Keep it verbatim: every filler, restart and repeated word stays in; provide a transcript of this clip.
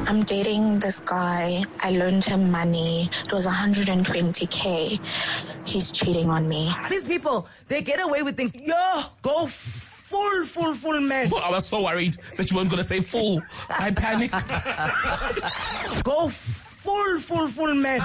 I'm dating this guy. I loaned him money. It was one hundred twenty K. He's cheating on me. These people, they get away with things. Yo, go full, full, full man. I was so worried that you weren't going to say full. I panicked. Go full, full, full man.